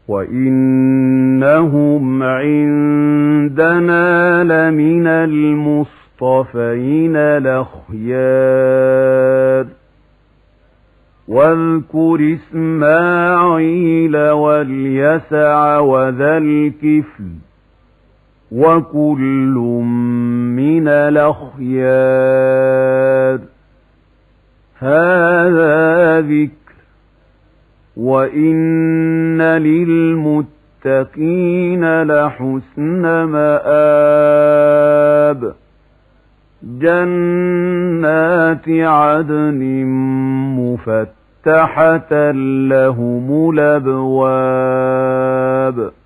وإنهم عندنا لمن المصطفين الأخيار واذكر إسماعيل واليسع وذا الكفل وكل من الأخيار هذا ذكر وإن للمتقين لحسن مآب جنات عدن مفتحة لهم الأبواب